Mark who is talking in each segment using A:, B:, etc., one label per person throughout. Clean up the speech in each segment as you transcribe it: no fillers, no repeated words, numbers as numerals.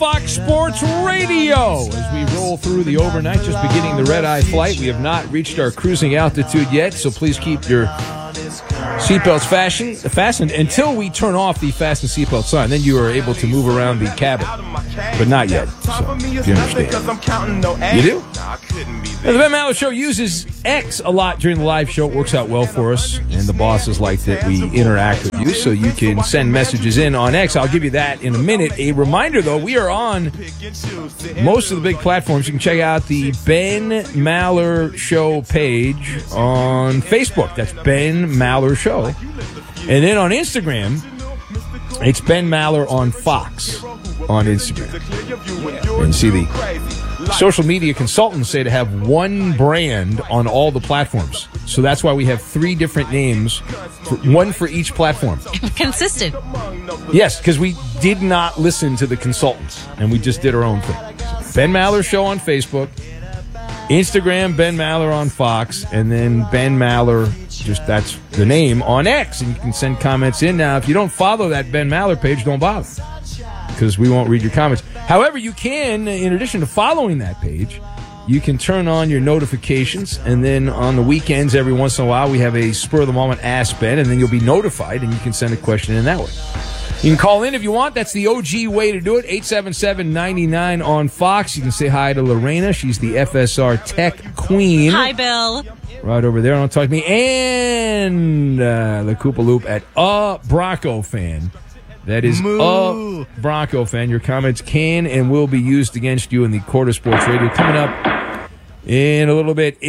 A: Fox Sports Radio. As we roll through the overnight, just beginning the red-eye flight. We have not reached our cruising altitude yet, so please keep your seatbelts fastened until we turn off the fasten seatbelt sign. Then you are able to move around the cabin, but not yet. So, you understand. You do? Now, the Ben Maller Show uses X a lot during the live show. It works out well for us, and the bosses like that we interact with you, so you can send messages in on X. I'll give you that in a minute. A reminder, though, we are on most of the big platforms. You can check out the Ben Maller Show page on Facebook. That's Ben Maller Show. And then on Instagram, it's Ben Maller on Fox on Instagram. And see, the social media consultants say to have one brand on all the platforms. So that's why we have three different names, one for each platform.
B: Consistent.
A: Yes, because we did not listen to the consultants, and we just did our own thing. Ben Maller Show on Facebook, Instagram, Ben Maller on Fox, and then Ben Maller, just that's the name, on X. And you can send comments in. Now, if you don't follow that Ben Maller page, don't bother, because we won't read your comments. However, you can, in addition to following that page, you can turn on your notifications, and then on the weekends, every once in a while, we have a spur-of-the-moment Ask Ben, and then you'll be notified, and you can send a question in that way. You can call in if you want. That's the OG way to do it, 877-99 on Fox. You can say hi to Lorena. She's the FSR Tech Queen.
B: Hi, Bill.
A: Right over there. Don't talk to me. And the Koopa Loop at Bronco Fan. That is a Bronco Fan. Your comments can and will be used against you in the Court of Sports Radio. Coming up in a little bit,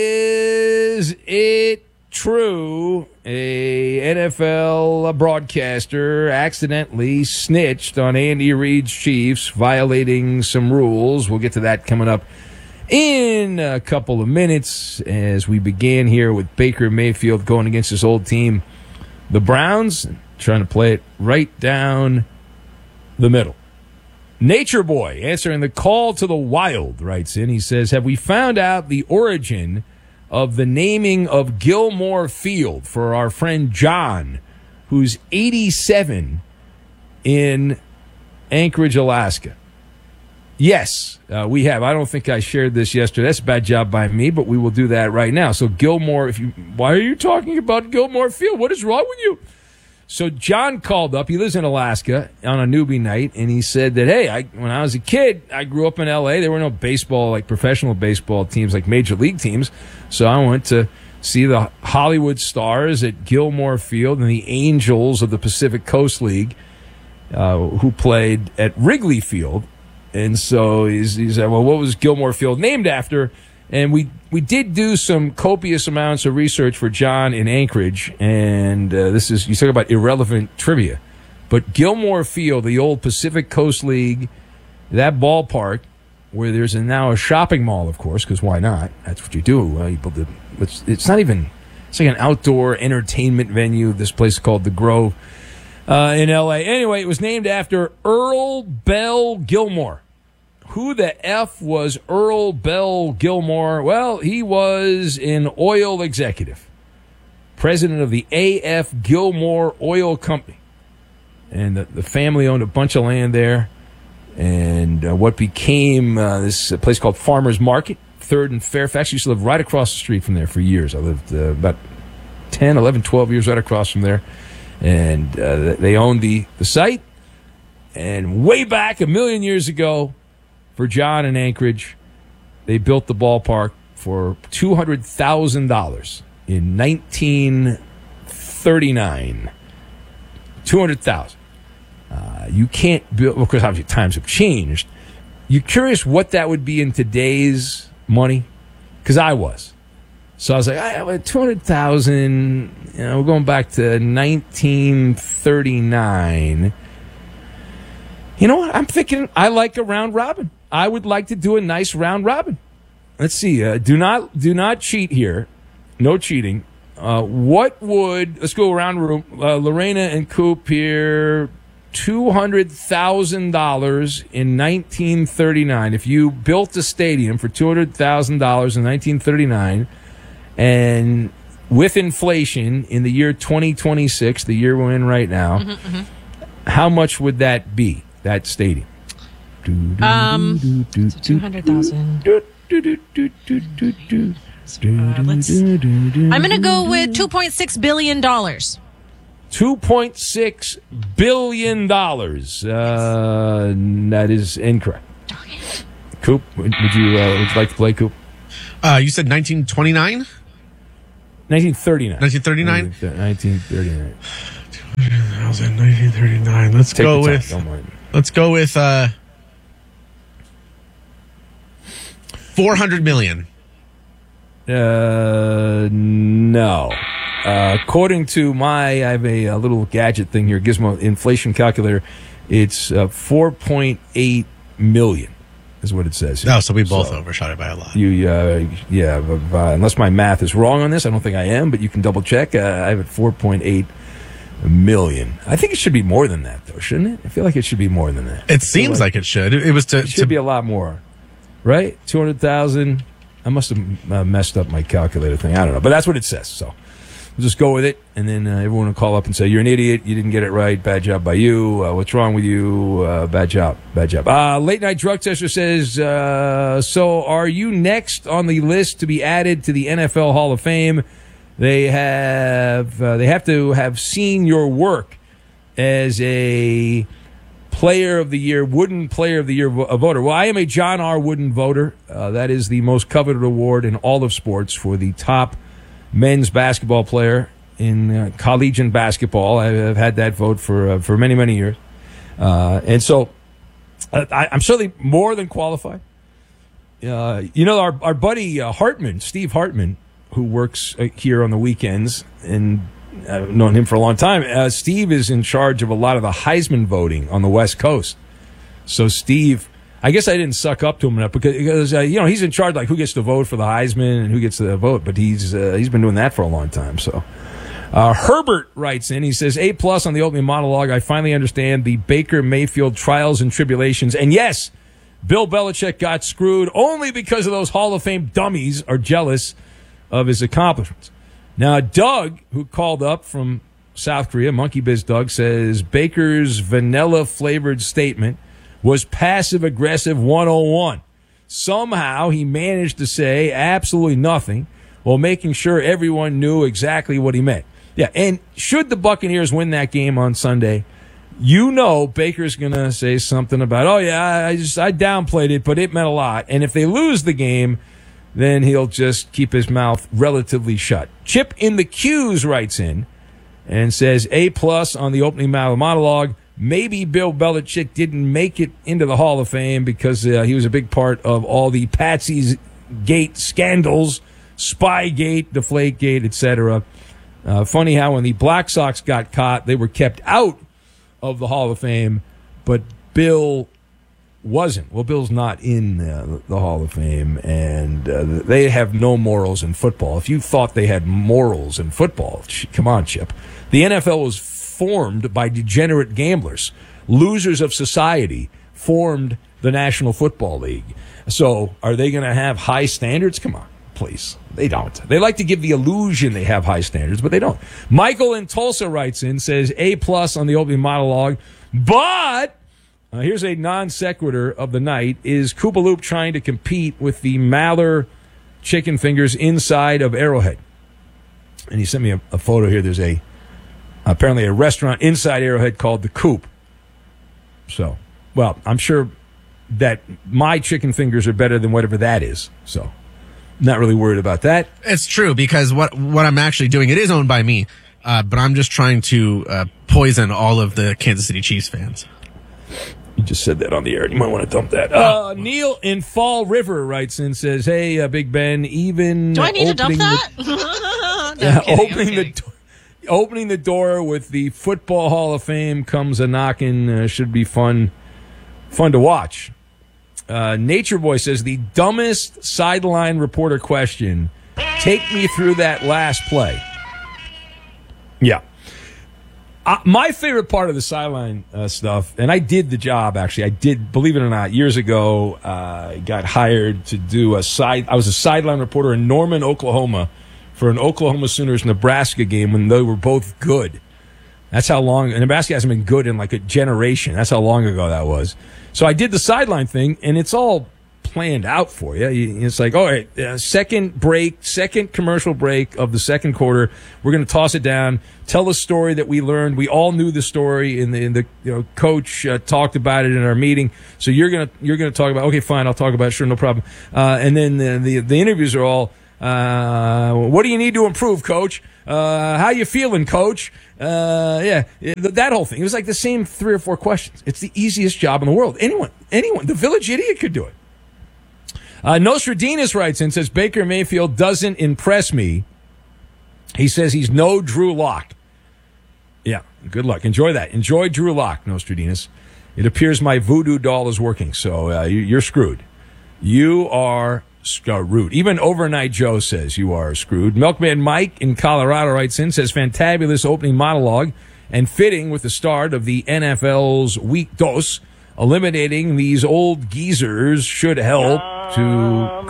A: is it true a NFL broadcaster accidentally snitched on Andy Reid's Chiefs, violating some rules? We'll get to that coming up in a couple of minutes as we begin here with Baker Mayfield going against his old team, the Browns, trying to play it right down the middle. Nature Boy, answering the call to the wild, writes in. He says, have we found out the origin of the naming of Gilmore Field for our friend John, who's 87 in Anchorage, Alaska? Yes, we have. I don't think I shared this yesterday. That's a bad job by me, but we will do that right now. So Gilmore, why are you talking about Gilmore Field? What is wrong with you? So John called up. He lives in Alaska on a newbie night, and he said that, hey, when I was a kid, I grew up in L.A. There were no baseball, like professional baseball teams, like major league teams. So I went to see the Hollywood Stars at Gilmore Field and the Angels of the Pacific Coast League, who played at Wrigley Field. And so he said, well, what was Gilmore Field named after? And we did do some copious amounts of research for John in Anchorage, and this is, you talk about irrelevant trivia. But Gilmore Field, the old Pacific Coast League, that ballpark, where there's now a shopping mall, of course, because why not? That's what you do. It's not even, it's like an outdoor entertainment venue. This place is called The Grove in L.A. Anyway, it was named after Earl Bell Gilmore. Who the F was Earl Bell Gilmore? Well, he was an oil executive, president of the A.F. Gilmore Oil Company. And the family owned a bunch of land there. And what became this place called Farmers Market, 3rd and Fairfax. I used to live right across the street from there for years. I lived about 10, 11, 12 years right across from there. And they owned the site. And way back, a million years ago, for John in Anchorage, they built the ballpark for $200,000 in 1939. $200,000. You can't build, of course, obviously times have changed. You curious what that would be in today's money? Because I was. So I was like, $200,000, we're going back to 1939. You know what? I'm thinking I like a round robin. I would like to do a nice round robin. Let's see. Do not cheat here. No cheating. Let's go around room. Lorena and Coop here. $200,000 in 1939. If you built a stadium for $200,000 in 1939, and with inflation in the year 2026, the year we're in right now, how much would that be, that stadium?
B: 200,000. I'm going to go with $2.6 billion.
A: $2.6 billion. That is incorrect. Coop, would you like to play, Coop?
C: You said 1929?
A: 1939.
C: 1939?
A: 1939.
C: 1939. Let's go with. Let's go with 400 million.
A: No. According to I have a little gadget thing here, Gizmo inflation calculator. It's 4.8 million is what it says here.
C: Oh, so we both overshot it by a lot.
A: Unless my math is wrong on this, I don't think I am, but you can double check. I have it 4.8 million. I think it should be more than that, though, shouldn't it? I feel like it should be more than that.
C: It seems like it should. It
A: should be a lot more, right? 200,000. I must have messed up my calculator thing. I don't know, but that's what it says. So we'll just go with it, and then everyone will call up and say, "You're an idiot. You didn't get it right. Bad job by you. What's wrong with you? Bad job. Bad job." Late Night Drug Tester says, "So are you next on the list to be added to the NFL Hall of Fame? They have to have seen your work as a Player of the Year, Wooden Player of the Year voter." Well, I am a John R. Wooden voter. That is the most coveted award in all of sports for the top men's basketball player in collegiate basketball. I've had that vote for many, many years. And so I'm certainly more than qualified. Our buddy Hartman, Steve Hartman, who works here on the weekends, and I've known him for a long time. Steve is in charge of a lot of the Heisman voting on the West Coast. So Steve, I guess I didn't suck up to him enough because he's in charge, like who gets to vote for the Heisman and who gets to vote. But he's been doing that for a long time. So Herbert writes in. He says, A+ on the opening monologue. I finally understand the Baker Mayfield trials and tribulations. And yes, Bill Belichick got screwed only because of those Hall of Fame dummies are jealous of his accomplishments. Now, Doug, who called up from South Korea, Monkey Biz Doug, says Baker's vanilla-flavored statement was passive-aggressive 101. Somehow he managed to say absolutely nothing while making sure everyone knew exactly what he meant. Yeah, and should the Buccaneers win that game on Sunday, Baker's going to say something about, I downplayed it, but it meant a lot. And if they lose the game, then he'll just keep his mouth relatively shut. Chip in the Q's writes in and says, A+ on the opening monologue. Maybe Bill Belichick didn't make it into the Hall of Fame because he was a big part of all the Patsy's Gate scandals, Spygate, Deflategate, etc. Funny how when the Black Sox got caught, they were kept out of the Hall of Fame, but Bill wasn't. Well, Bill's not in the Hall of Fame, and they have no morals in football. If you thought they had morals in football, come on, Chip. The NFL was formed by degenerate gamblers. Losers of society formed the National Football League. So are they going to have high standards? Come on, please. They don't. They like to give the illusion they have high standards, but they don't. Michael in Tulsa writes in, says A+ on the opening monologue, but here's a non sequitur of the night. Is Koopaloop trying to compete with the Maller chicken fingers inside of Arrowhead? And he sent me a photo here. There's apparently a restaurant inside Arrowhead called The Coop. So, well, I'm sure that my chicken fingers are better than whatever that is. So, not really worried about that.
C: It's true, because what I'm actually doing, it is owned by me, but I'm just trying to poison all of the Kansas City Chiefs fans.
A: You just said that on the air. You might want to dump that. Neil in Fall River writes in, says, "Hey, Big Ben, even
B: do I need to dump that?
A: Opening the door with the Football Hall of Fame comes a knocking. Should be fun to watch." Nature Boy says, the dumbest sideline reporter question. Take me through that last play. Yeah. My favorite part of the sideline stuff, and I did the job, actually. I did, believe it or not, years ago, I got hired to do I was a sideline reporter in Norman, Oklahoma, for an Oklahoma Sooners-Nebraska game when they were both good. That's how long. And Nebraska hasn't been good in like a generation. That's how long ago that was. So I did the sideline thing, and it's all planned out for you. It's like, all right, second commercial break of the second quarter. We're going to toss it down, tell a story that we learned. We all knew the story, and the coach talked about it in our meeting. So you're gonna talk about. Okay, fine, I'll talk about it. Sure, no problem. And then the interviews are all. What do you need to improve, Coach? How you feeling, Coach? That whole thing. It was like the same 3 or 4 questions. It's the easiest job in the world. Anyone, the village idiot could do it. Nostradamus writes in, says, Baker Mayfield doesn't impress me. He says he's no Drew Lock. Yeah, good luck. Enjoy that. Enjoy Drew Lock, Nostradamus. It appears my voodoo doll is working, so you're screwed. You are screwed. Even Overnight Joe says you are screwed. Milkman Mike in Colorado writes in, says, fantabulous opening monologue and fitting with the start of the NFL's Week Dos. Eliminating these old geezers should help to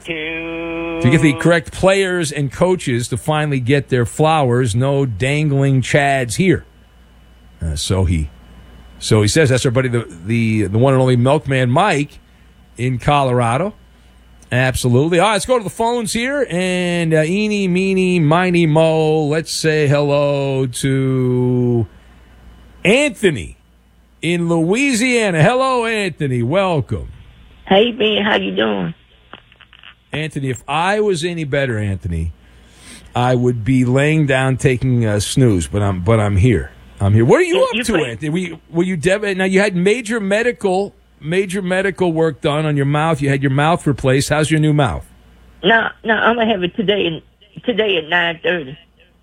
A: get the correct players and coaches to finally get their flowers. No dangling chads here. So he says. That's our buddy, the one and only Milkman Mike in Colorado. Absolutely. All right, let's go to the phones here. And eeny, meeny, miny, mo. Let's say hello to Anthony in Louisiana. Hello, Anthony. Welcome.
D: Hey, Ben. How you doing?
A: Anthony, if I was any better, Anthony, I would be laying down taking a snooze. But I'm here. I'm here. What are you up to, Anthony? Were you now? You had major medical work done on your mouth. You had your mouth replaced. How's your new mouth?
D: No, I'm gonna have it today at 9:30.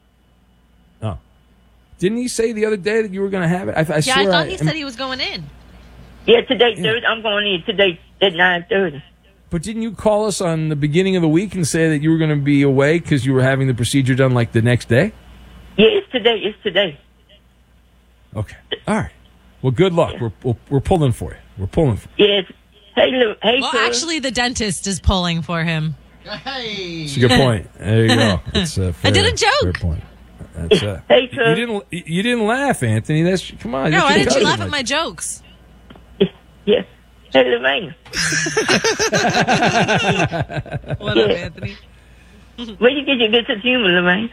A: Oh, didn't he say the other day that you were gonna have it? I
B: thought he said he was going in.
D: Yeah, today. Yeah. I'm going in today at 9:30.
A: But didn't you call us on the beginning of the week and say that you were going to be away because you were having the procedure done like the next day?
D: Yeah, it's today.
A: Okay. All right. Well, good luck. Yeah. We're pulling for you. We're pulling for you.
D: Yes. Hey,
B: well, actually, the dentist is pulling for him.
A: Hey. That's a good point. There you go. It's a fair,
B: I did a joke.
A: Fair point. That's,
D: hey,
A: you didn't laugh, Anthony. Come on.
B: No, why didn't you laugh at my jokes?
D: Yeah. Hey, Levine.
B: What up, Anthony?
D: Where you get your good sense of humor, Levine?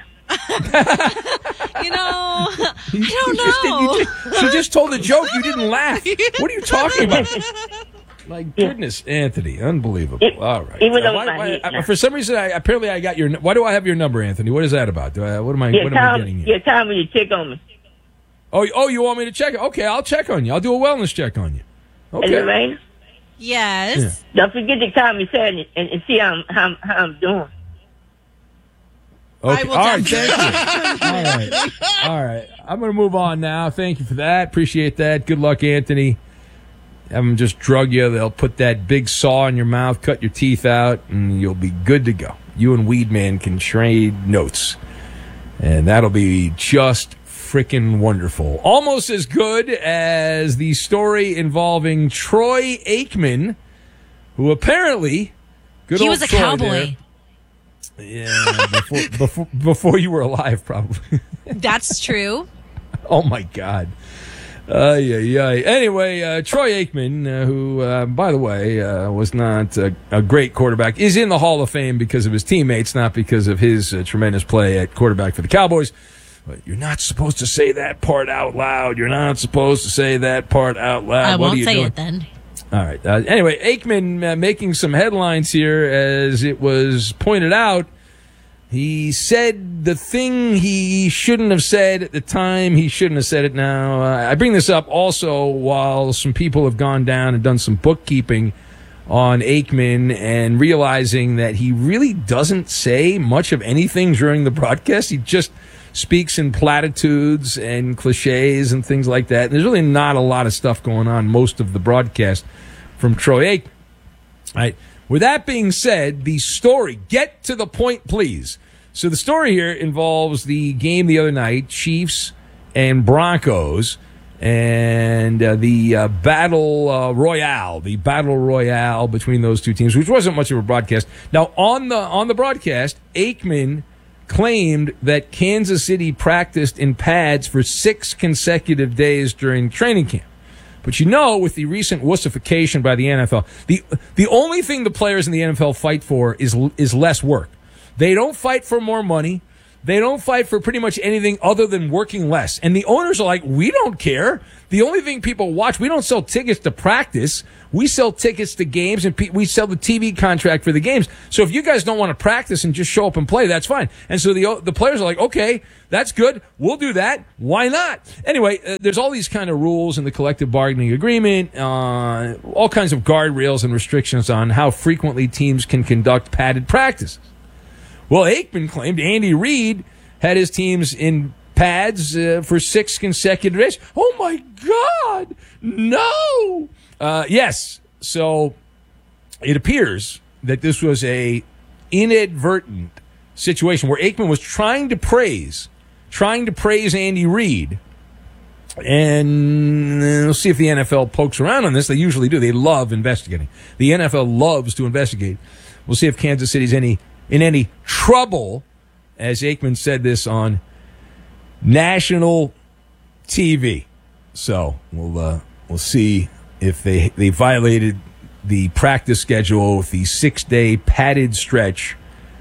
B: I don't know.
A: She just told a joke. You didn't laugh. What are you talking about? My goodness, Anthony. Unbelievable. All right. For some reason, apparently I got your... Why do I have your number, Anthony? What is that about? What am I getting here?
D: Yeah, time when you check on me.
A: Oh, you want me to check? Okay, I'll check on you. I'll do a wellness check on you. Okay.
D: Hey, Lorraine?
B: Yes.
D: Yeah. Don't forget to call me Saturday and see how I'm doing.
A: Okay. All right, thank you. All right. I'm going to move on now. Thank you for that. Appreciate that. Good luck, Anthony. Have them just drug you. They'll put that big saw in your mouth, cut your teeth out, and you'll be good to go. You and Weedman can trade notes, and that'll be just freaking wonderful. Almost as good as the story involving Troy Aikman, who apparently...
B: He was a
A: Troy
B: cowboy.
A: There, yeah, before you were alive, probably.
B: That's true.
A: Oh, my God. Anyway, Troy Aikman, who, by the way, was not a great quarterback, is in the Hall of Fame because of his teammates, not because of his tremendous play at quarterback for the Cowboys. But you're not supposed to say that part out loud. You're not supposed to say that part out loud.
B: I won't say it then.
A: All right. Anyway, Aikman making some headlines here, as it was pointed out. He said the thing he shouldn't have said at the time he shouldn't have said it now. I bring this up also while some people have gone down and done some bookkeeping on Aikman and realizing that he really doesn't say much of anything during the broadcast. He just speaks in platitudes and cliches and things like that. There's really not a lot of stuff going on most of the broadcast from Troy Aikman. All right. With that being said, the story, get to the point, please. So the story here involves the game the other night, Chiefs and Broncos, and the battle royale between those two teams, which wasn't much of a broadcast. Now, on the broadcast, Aikman claimed that Kansas City practiced in pads for 6 consecutive days during training camp. But with the recent wussification by the NFL, the only thing the players in the NFL fight for is less work. They don't fight for more money. They don't fight for pretty much anything other than working less. And the owners are like, we don't care. The only thing people watch, we don't sell tickets to practice. We sell tickets to games, and we sell the TV contract for the games. So if you guys don't want to practice and just show up and play, that's fine. And so the players are like, okay, that's good. We'll do that. Why not? Anyway, there's all these kind of rules in the collective bargaining agreement, all kinds of guardrails and restrictions on how frequently teams can conduct padded practices. Well, Aikman claimed Andy Reid had his teams in pads for 6 consecutive days. Oh, my God. No. Yes. So it appears that this was a inadvertent situation where Aikman was trying to praise Andy Reid. And we'll see if the NFL pokes around on this. They usually do. They love investigating. The NFL loves to investigate. We'll see if Kansas City's in any trouble, as Aikman said this on national TV. So we'll see if they violated the practice schedule with the 6-day padded stretch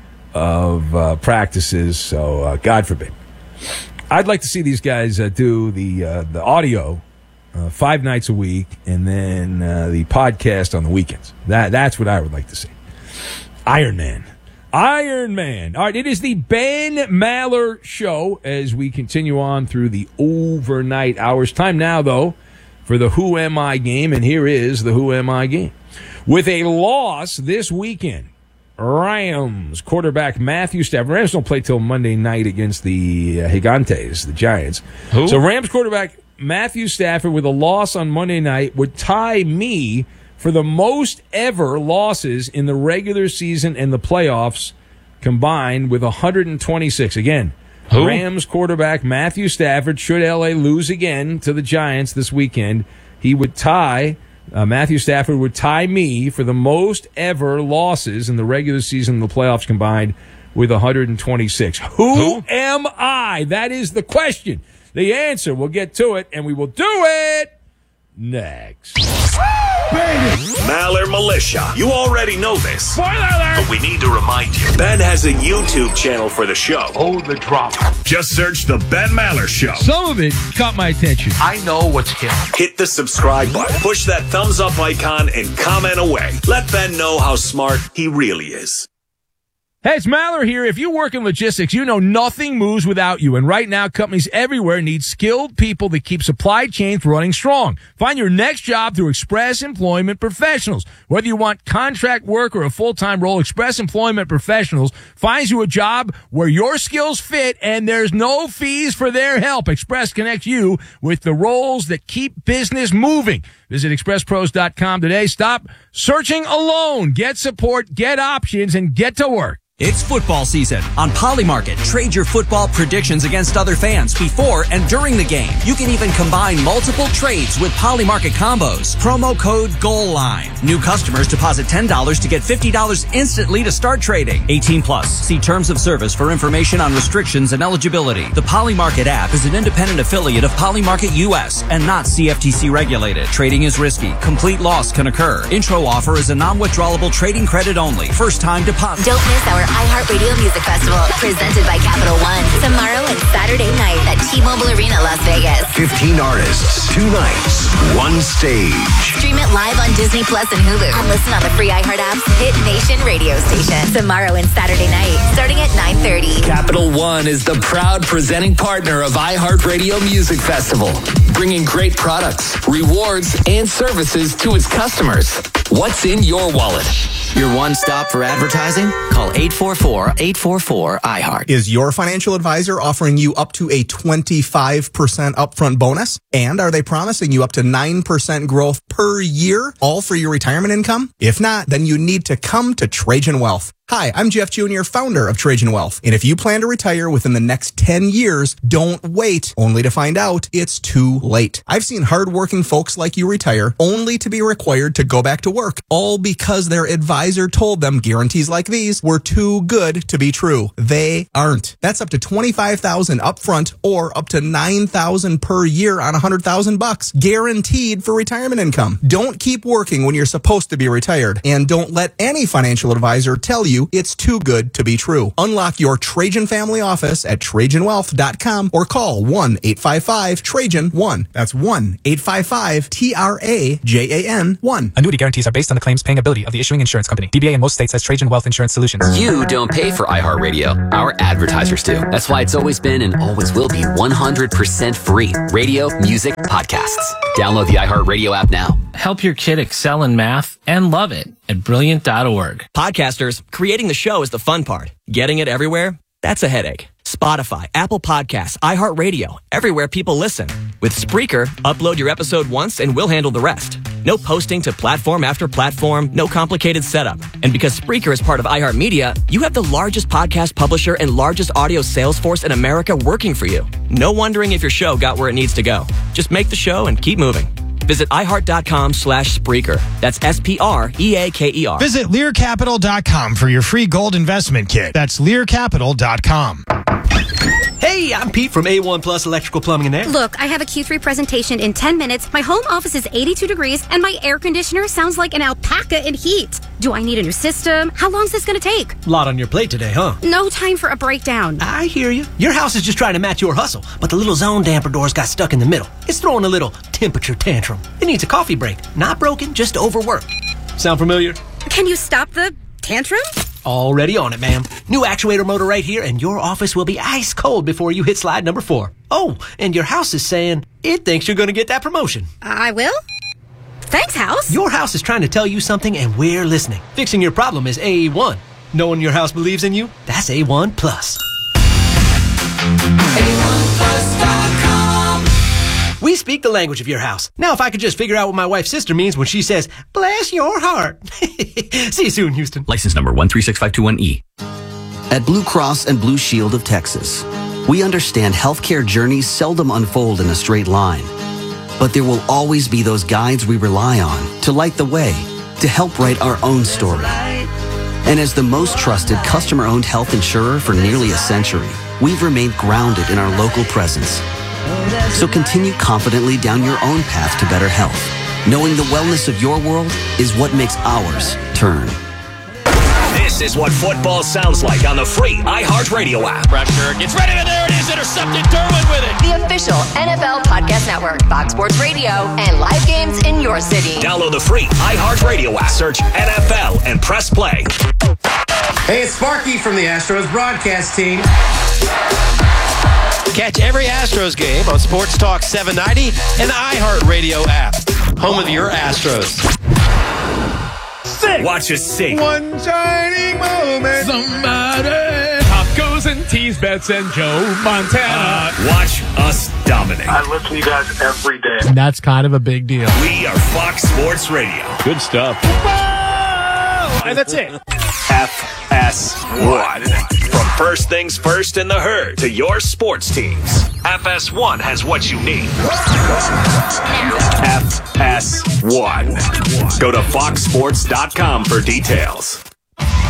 A: of practices. So God forbid. I'd like to see these guys do the audio 5 nights a week, and then the podcast on the weekends. That's what I would like to see. Iron Man. All right, it is the Ben Maller Show as we continue on through the overnight hours. Time now, though, for the Who Am I game, and here is the Who Am I game. With a loss this weekend, Rams quarterback Matthew Stafford. Rams don't play till Monday night against the Gigantes, the Giants.
C: Who?
A: So Rams quarterback Matthew Stafford with a loss on Monday night would tie me for the most ever losses in the regular season and the playoffs combined with 126. Again,
C: Who?
A: Rams quarterback Matthew Stafford, should LA lose again to the Giants this weekend, he would tie, Matthew Stafford would tie me for the most ever losses in the regular season and the playoffs combined with 126. Who am I? That is the question. The answer, we'll get to it, and we will do it next.
E: Maller Militia. You already know this.
A: Spoiler alert!
E: But we need to remind you. Ben has a YouTube channel for the show.
F: Oh, the drama.
E: Just search The Ben Maller Show.
A: Some of it caught my attention.
F: I know what's killing.
E: Hit the subscribe button. Push that thumbs up icon and comment away. Let Ben know how smart he really is.
A: Hey, it's Maller here. If you work in logistics, you know nothing moves without you. And right now, companies everywhere need skilled people that keep supply chains running strong. Find your next job through Express Employment Professionals. Whether you want contract work or a full-time role, Express Employment Professionals finds you a job where your skills fit and there's no fees for their help. Express connects you with the roles that keep business moving. Visit expresspros.com today. Stop searching alone. Get support, get options, and get to work.
G: It's football season. On Polymarket, trade your football predictions against other fans before and during the game. You can even combine multiple trades with Polymarket combos. Promo code GOALLINE. New customers deposit $10 to get $50 instantly to start trading. 18 plus. See terms of service for information on restrictions and eligibility. The Polymarket app is an independent affiliate of Polymarket US and not CFTC regulated. Trading is risky. Complete loss can occur. Intro offer is a non-withdrawable trading credit only. First time deposit.
H: Don't miss our iHeartRadio Music Festival, presented by Capital One, tomorrow and Saturday night at T-Mobile Arena, Las Vegas.
I: 15 artists, 2 nights, 1 stage.
H: Stream it live on Disney Plus and Hulu, and listen on the free iHeart app's Hit Nation radio station. Tomorrow and Saturday night, starting at 9:30.
J: Capital One is the proud presenting partner of iHeartRadio Music Festival, bringing great products, rewards, and services to its customers. What's in your wallet?
G: Your one stop for advertising? Call 844-844-iHeart.
K: Is your financial advisor offering you up to a 25% upfront bonus? And are they promising you up to 9% growth per year, all for your retirement income? If not, then you need to come to Trajan Wealth. Hi, I'm Jeff Jr., founder of Trajan Wealth. And if you plan to retire within the next 10 years, don't wait only to find out it's too late. I've seen hardworking folks like you retire only to be required to go back to work work, all because their advisor told them guarantees like these were too good to be true. They aren't. That's up to $25,000 upfront or up to $9,000 per year on $100,000, guaranteed for retirement income. Don't keep working when you're supposed to be retired, and don't let any financial advisor tell you it's too good to be true. Unlock your Trajan family office at TrajanWealth.com or call 1-855-TRAJAN-1. That's 1-855-TRAJAN-1.
F: Annuity guarantees are based on the claims paying ability of the issuing insurance company. DBA in most states has Trajan Wealth Insurance Solutions.
L: You don't pay for iHeartRadio. Our advertisers do. That's why it's always been and always will be 100% free. Radio, music, podcasts. Download the iHeartRadio app now.
M: Help your kid excel in math and love it at Brilliant.org.
N: Podcasters, creating the show is the fun part. Getting it everywhere? That's a headache. Spotify, Apple Podcasts, iHeartRadio, everywhere people listen. With Spreaker, upload your episode once and we'll handle the rest. No posting to platform after platform, no complicated setup. And because Spreaker is part of iHeartMedia, you have the largest podcast publisher and largest audio sales force in America working for you. No wondering if your show got where it needs to go. Just make the show and keep moving. Visit iHeart.com/Spreaker. That's SPREAKER.
O: Visit LearCapital.com for your free gold investment kit. That's LearCapital.com.
P: Hey, I'm Pete from A1 Plus Electrical Plumbing and Air.
Q: Look, I have a Q3 presentation in 10 minutes. My home office is 82 degrees, and my air conditioner sounds like an alpaca in heat. Do I need a new system? How long is this going to take?
P: A lot on your plate today, huh?
Q: No time for a breakdown.
P: I hear you. Your house is just trying to match your hustle, but the little zone damper doors got stuck in the middle. It's throwing a little temperature tantrum. It needs a coffee break. Not broken, just overworked. Sound familiar?
Q: Can you stop the tantrum?
P: Already on it, ma'am. New actuator motor right here, and your office will be ice cold before you hit slide number 4. Oh, and your house is saying it thinks you're going to get that promotion.
Q: I will? Thanks, house.
P: Your house is trying to tell you something, and we're listening. Fixing your problem is A1. Knowing your house believes in you, that's A1 Plus. A1plus.com. We speak the language of your house. Now, if I could just figure out what my wife's sister means when she says, bless your heart. See you soon, Houston.
R: License number 136521E.
S: At Blue Cross and Blue Shield of Texas, we understand healthcare journeys seldom unfold in a straight line. But there will always be those guides we rely on to light the way, to help write our own story. And as the most trusted customer-owned health insurer for nearly a century, we've remained grounded in our local presence. So continue confidently down your own path to better health, knowing the wellness of your world is what makes ours turn.
E: This is what football sounds like on the free iHeartRadio app.
T: Pressure gets ready, and there it is, intercepted. Derwin with it.
H: The official NFL podcast network, Fox Sports Radio, and live games in your city.
E: Download the free iHeartRadio app. Search NFL and press play.
U: Hey, it's Sparky from the Astros broadcast team.
T: Catch every Astros game on Sports Talk 790 and the iHeartRadio app. Home of your Astros.
E: Watch us sing.
A: One shining moment. Somebody. Top goes and tease bets and Joe Montana.
E: Watch us dominate.
V: I listen to you guys every day.
W: And that's kind of a big deal.
E: We are Fox Sports Radio.
A: Good stuff.
T: And that's it.
E: FS1. From first things first in the herd to your sports teams, FS1 has what you need. FS1. Go to foxsports.com for details.